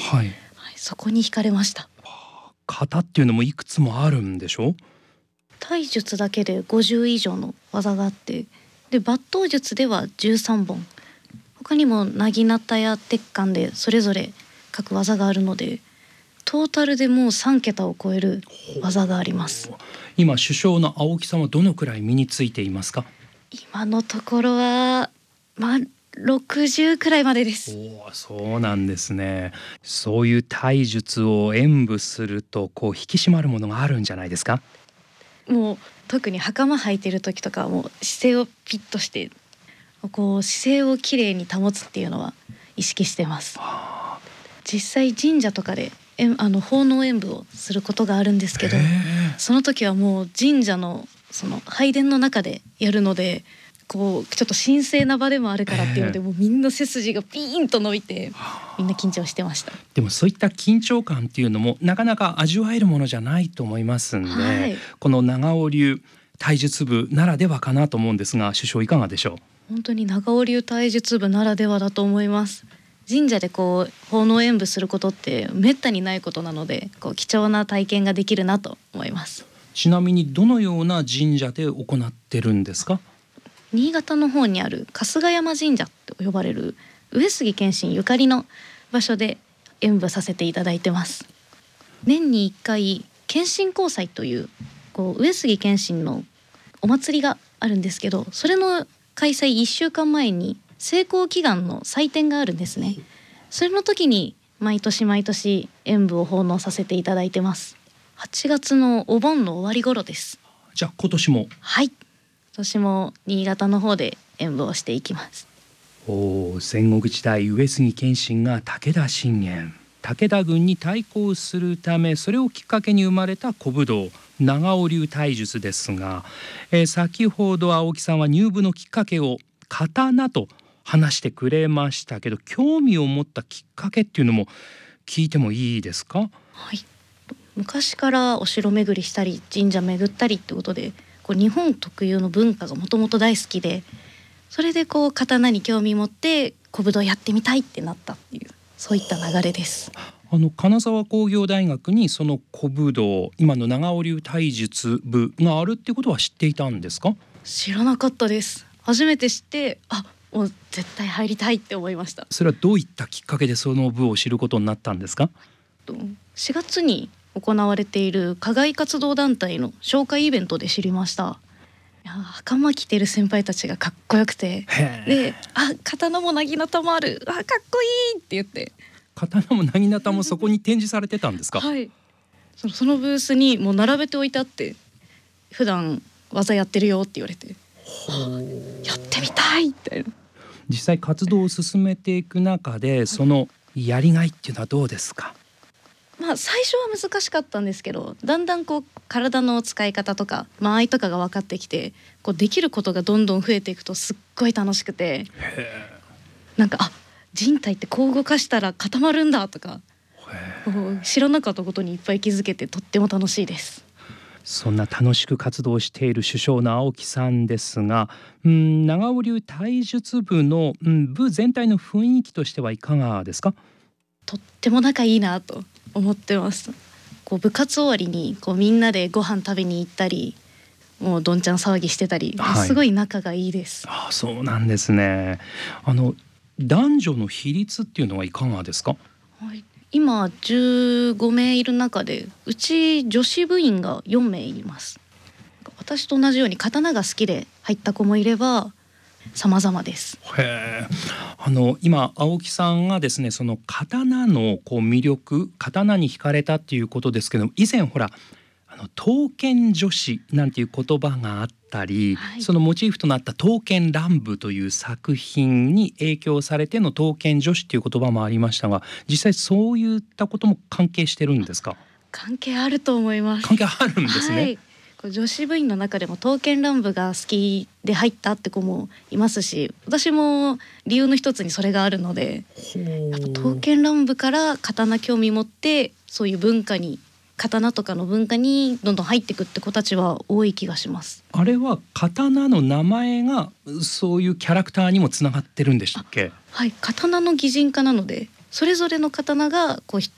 はい、 そこに惹かれました。 型っていうのもいくつもあるんでしょ？ 体術だけで50以上の技があって、で抜刀術では13本、他にもなぎなたや鉄管でそれぞれ各技があるので、トータルでもう3桁を超える技があります。 今主将の青木さんはどのくらい身についていますか？ 今のところは60くらいまでです。 そうなんですね。そういう体術を演武すると引き締まるものがあるんじゃないですか？ もう特に袴履いてる時とかはもう姿勢をピッとして姿勢をきれいに保つっていうのは意識してます。実際神社とかで奉納演舞をすることがあるんですけど、その時はもう神社のその拝殿の中でやるので、ちょっと神聖な場でもあるからっていうので、もうみんな背筋がピーンと伸びてみんな緊張してました。 でもそういった緊張感っていうのもなかなか味わえるものじゃないと思いますんで、この長尾流体術部ならではかなと思うんですが、首相いかがでしょう？ 本当に長尾流体術部ならではだと思います。神社で奉納演舞することってめったにないことなので、貴重な体験ができるなと思います。 ちなみにどのような神社で行ってるんですか？ 新潟の方にある春日山神社と呼ばれる上杉謙信ゆかりの場所で演舞させていただいてます。年に1回謙信公祭という上杉謙信のお祭りがあるんですけど、それの開催1週間前に成功祈願の祭典があるんですね。それの時に毎年毎年演舞を奉納させていただいてます。8月のお盆の終わり頃です。 じゃあ今年も？ はい、今年も新潟の方で演舞をしていきます。 戦国時代上杉謙信が武田信玄、武田軍に対抗するため、それをきっかけに生まれた古武道長尾流体術ですが、先ほど青木さんは入部のきっかけを刀と話してくれましたけど、興味を持ったきっかけっていうのも聞いてもいいですか？ はい、昔からお城巡りしたり神社巡ったりってことで、日本特有の文化がもともと大好きで、それで刀に興味持って古武道やってみたいってなったっていう、そういった流れです。 金沢工業大学にその古武道、今の長尾流体術部があるっていうことは知っていたんですか？ 知らなかったです。初めて知って、もう絶対入りたいって思いました。 それはどういったきっかけでその部を知ることになったんですか ？4月に行われている課外活動団体の紹介イベントで知りました。袴着てる先輩たちがかっこよくて、で、刀もなぎなたもある、かっこいいって言って。 刀もなぎなたもそこに展示されてたんですか？ はい、そのブースにもう並べておいてあって、普段技やってるよって言われて、やってみたいって。 実際活動を進めていく中で、そのやりがいっていうのはどうですか？ 最初は難しかったんですけど、だんだん体の使い方とか間合いとかが分かってきて、できることがどんどん増えていくとすっごい楽しくて、なんか人体ってこう動かしたら固まるんだとか、知らなかったことにいっぱい気づけてとっても楽しいです。 そんな楽しく活動している主将の青木さんですが、長尾流体術部の、部全体の雰囲気としてはいかがですか？ とっても仲いいなと思ってます。部活終わりにみんなでご飯食べに行ったり、もうどんちゃん騒ぎしてたり、すごい仲がいいです。 そうなんですね。男女の比率っていうのはいかがですか？ 今15名いる中で、うち女子部員が4名います。私と同じように刀が好きで入った子もいれば様々です。 今青木さんがですね、その刀の魅力、刀に惹かれたっていうことですけど、以前ほら刀剣女子なんていう言葉があったり、そのモチーフとなった刀剣乱舞という作品に影響されての刀剣女子っていう言葉もありましたが、実際そういったことも関係してるんですか？ 関係あると思います。 関係あるんですね。 女子部員の中でも刀剣乱舞が好きで入ったって子もいますし、私も理由の一つにそれがあるので、やっぱ刀剣乱舞から刀興味持って、そういう文化に、刀とかの文化にどんどん入っていくって子たちは多い気がします。 あれは刀の名前がそういうキャラクターにもつながってるんでしたっけ？ 刀の擬人化なので、 それぞれの刀がこう